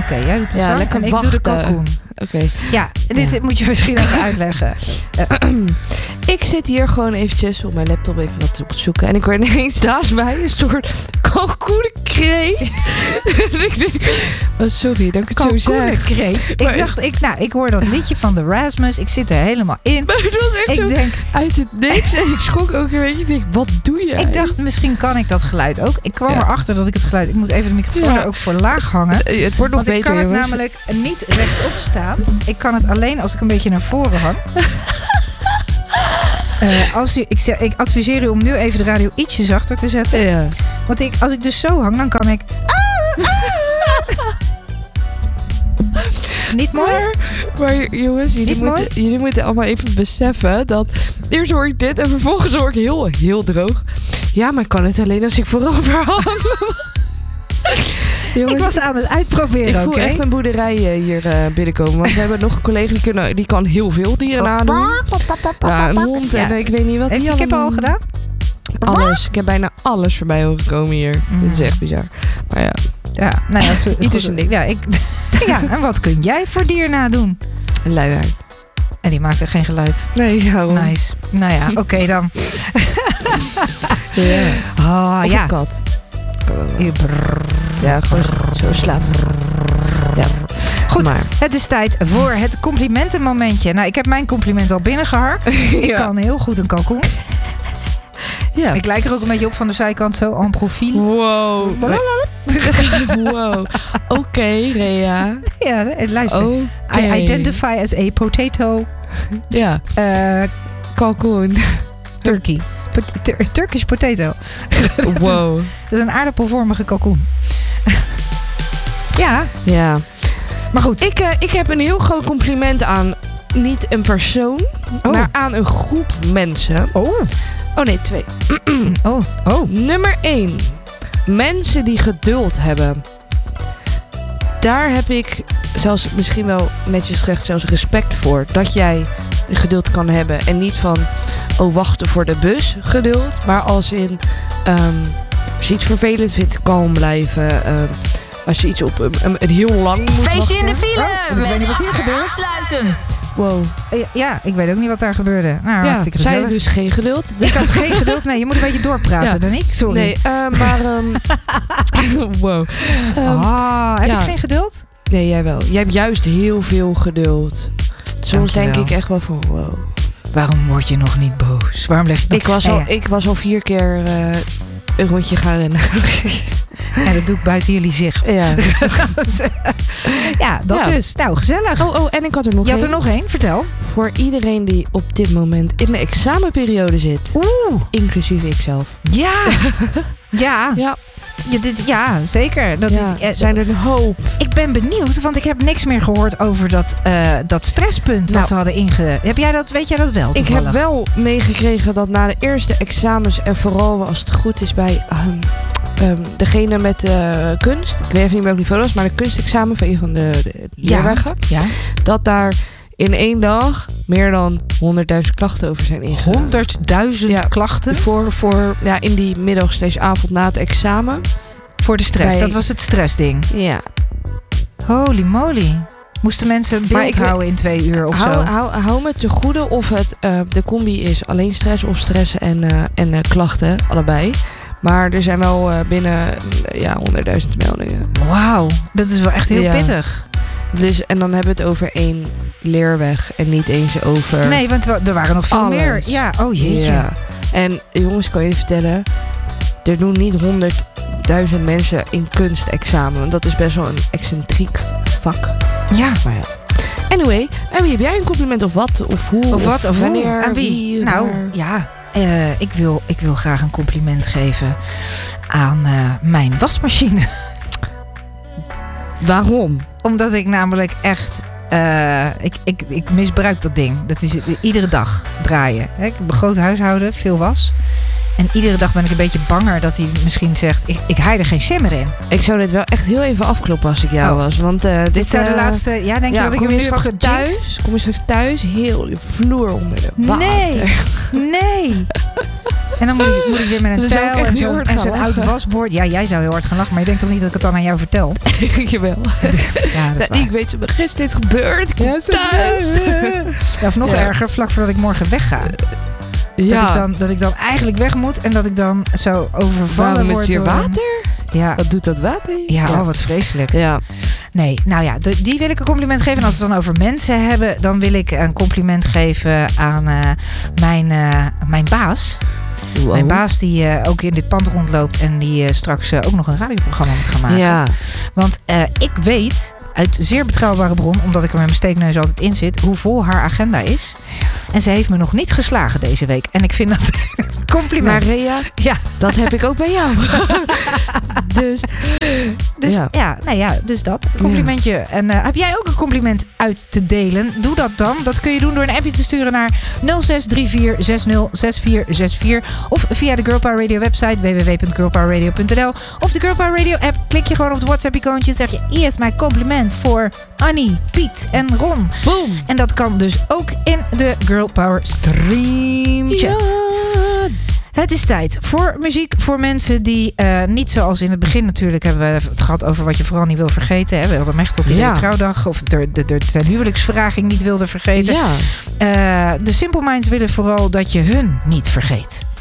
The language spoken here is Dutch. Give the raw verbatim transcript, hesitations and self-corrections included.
Oké, jij doet de Ja, zang lekker en ik wachten. doe de kalkoen. Oké. Okay. Ja, dit Ja. moet je misschien even uitleggen. Uh, Ik zit hier gewoon eventjes op mijn laptop even wat op te zoeken. En ik hoor ineens naast mij een soort kalkoenenkreet. En ik denk, oh sorry dat ik het zo zeg. Kalkoenenkreet. Ik Maar- dacht, ik, nou, ik hoor dat liedje van de Rasmus. Ik zit er helemaal in. Maar het was echt Ik zo denk, uit het niks. En ik schrok ook een beetje. Ik denk, wat doe je? ik dacht, misschien kan ik dat geluid ook. Ik kwam Ja. erachter dat ik het geluid... Ik moet even de microfoon Ja. er ook voor laag hangen. Het, het wordt nog Want ik beter, kan het jongens. namelijk niet rechtop staand. Ik kan het alleen als ik een beetje naar voren hang. Uh, als u, ik, zeg, ik adviseer u om nu even de radio ietsje zachter te zetten. Ja. Want ik, als ik dus zo hang, dan kan ik... Niet mooi? Maar, maar jongens, jullie Niet moeten, jullie moeten allemaal even beseffen dat... Eerst hoor ik dit en vervolgens hoor ik heel, heel droog. Ja, maar ik kan het alleen als ik voorover hang. Jongens, Ik was aan het ik uitproberen, voel oké? echt een boerderij eh, hier uh, binnenkomen. Want we hebben nog een collega die, kunnen, die kan heel veel dieren nadoen. Ja, een hond en Ja. ik weet niet wat. Heeft die die kippen al allemaal- gedaan? Alles. Ik heb bijna alles voorbij horen komen hier. Mm. Dit is echt bizar. Maar ja, Ja, nou ja, zo, Ieder zijn ding. Ja, ik, ja, en wat kun jij voor dier nadoen? een luiaard. En die maken geen geluid. Nee, ja, hoor. Nice. Nou ja, oké okay dan. Ja. Oh, Of ja. een kat. Hier, brrr. Ja, gewoon zo slapen. Ja. Goed, Maar. het is tijd voor het complimentenmomentje. Nou, ik heb mijn compliment al binnengeharkt. Ik Ja. kan heel goed een kalkoen. Ja. Ik lijk er ook een beetje op van de zijkant zo, en profiel. Wow. Wow. Oké, okay, Rea. Ja, luister. Okay. I identify as a potato Ja. uh, Kalkoen. turkey. Pot- tur- Turkish potato. Wow. Dat is een aardappelvormige kalkoen. Ja, Ja. maar goed. Ik, uh, ik heb een heel groot compliment aan niet een persoon, Oh. maar aan een groep mensen. Oh, Oh nee, twee. oh, oh. Nummer één. Mensen die geduld hebben. Daar heb ik zelfs misschien wel netjes gezegd zelfs respect voor. Dat jij geduld kan hebben. En niet van, oh wachten voor de bus geduld. Maar als in, um, als je iets vervelend vindt, kalm blijven. Um, als je iets op een, een, een heel lang moet Feestje wachten. in de file. Oh, ik weet niet wat hier Met gebeurt. aansluiten. Wow. Ja, ja, ik weet ook niet wat daar gebeurde. Nou, Ja, hartstikke zij gezellig. dus geen geduld. Ik had geen geduld. Nee, je moet een beetje doorpraten, Ja. dan ik. Sorry. Nee, uh, maar... Um, wow. Um, Ah, heb ja. ik geen geduld? Nee, jij wel. Jij hebt juist heel veel geduld. Soms denk Dankjewel. ik echt wel van, wow. Waarom word je nog niet boos? Waarom leg je nog... Ik was, Ja, al, ja. ik was al vier keer uh, een rondje gaan rennen. Ja, dat doe ik buiten jullie zicht. Ja. Ja, dat Ja. dus. Nou, gezellig. Oh, oh, en ik had er nog Je had er één. nog één, vertel. Voor iedereen die op dit moment in de examenperiode zit. Oeh, Inclusief ikzelf. ja. Ja, Ja, ja, dit, ja zeker. Dat ja. is, eh, zijn er een hoop. Ik ben benieuwd, want ik heb niks meer gehoord over dat, uh, dat stresspunt dat Nou, ze hadden inge... Heb jij dat, weet jij dat wel Ik toevallig? heb wel meegekregen dat na de eerste examens... en vooral als het goed is bij um, um, degene met uh, kunst... ik weet even niet welk niveau dat was... maar de kunstexamen van een van de, de leerwegen... Ja. dat daar in één dag meer dan honderdduizend klachten over zijn ingegaan. honderdduizend Ja. klachten Voor, voor ja, in die middag slash avond na het examen. voor de stress. bij- Dat was het stressding. Ja. Holy moly. Moesten mensen Maar beeld ik weet- houden in twee uur of Hou, zo? hou, hou me te goede of het uh, de combi is alleen stress of stress en, uh, en uh, klachten. Allebei. Maar er zijn wel uh, binnen uh, ja, honderdduizend meldingen. Wauw, dat is wel echt heel Ja. pittig. Dus, en dan hebben we het over één leerweg en niet eens over... Nee, want er waren nog veel Alles. meer. Ja, oh jeetje. Ja. En jongens, kan je je vertellen... er doen niet honderdduizend mensen in kunstexamen. Want dat is best wel een excentriek vak. Ja. Maar ja. Anyway, en wie heb jij een compliment of wat? Of hoe? Of wat? Of hoe? wanneer? Aan wie? Nou, waar? ja. Uh, ik, wil, ik wil graag een compliment geven aan uh, mijn wasmachine. Waarom? Omdat ik namelijk echt... Uh, ik, ik, ik misbruik dat ding. Dat is iedere dag draaien. Hè? Ik heb een groot huishouden, veel was. En iedere dag ben ik een beetje banger dat hij misschien zegt... Ik, ik haai er geen simmer in. Ik zou dit wel echt heel even afkloppen als ik jou Oh. was. Want uh, dit, Dit zou de uh, laatste... Ja, denk je ja, dat ik kom hem je nu heb straks gejinxed? thuis? Kom je straks thuis? Heel de vloer onder de water. Nee, nee. En dan moet ik, moet ik weer met een Dan zou ik tijl echt en heel zo'n, hard en gaan zo'n oud lachen. wasbord. Ja, jij zou heel hard gaan lachen, maar je denkt toch niet dat ik het dan aan jou vertel? Jawel. Ja, dat is waar. Ik weet je, maar gisteren dit gebeurd. Ik kom Ja, zo- thuis. Ja, of nog Ja. erger, vlak voordat ik morgen wegga. Dat, Ja. ik dan, dat ik dan eigenlijk weg moet en dat ik dan zo overvallen Waarom word. met hier door- water? Ja, Wat doet dat water? ja, oh, wat vreselijk. Ja. Nee, nou ja, de- die wil ik een compliment geven. En als we het dan over mensen hebben, dan wil ik een compliment geven aan eh, mijn, eh, mijn baas. Wow. Mijn baas die eh, ook in dit pand rondloopt en die eh, straks eh, ook nog een radioprogramma moet gaan maken. Ja. Want eh, ik weet uit zeer betrouwbare bron, omdat ik er met mijn steekneus altijd in zit, hoe vol haar agenda is. En ze heeft me nog niet geslagen deze week. En ik vind dat een compliment. Maar Rea, Ja. dat heb ik ook bij jou. Dus, Dus ja, ja. nou ja, dus dat. Een complimentje. En eh, heb jij ook een compliment uit te delen? Doe dat dan. Dat kun je doen door een appje te sturen naar nul zes drie vier zes nul zes vier zes vier. Of via de Girl Power Radio website w w w punt girl power radio punt n l. Of de Girl Power Radio app. Klik je gewoon op het WhatsApp-icoontje en zeg je: hier is mijn compliment voor Annie, Piet en Ron. Boom. En dat kan dus ook in de Girl Power Stream chat. Ja. Het is tijd voor muziek voor mensen die uh, niet zoals in het begin natuurlijk hebben we het gehad over wat je vooral niet wil vergeten. Hè? We hadden Mechtel die Ja. de trouwdag of de, de, de, de huwelijksvraging niet wilde vergeten. Ja. Uh, de Simple Minds willen vooral dat je hun niet vergeet.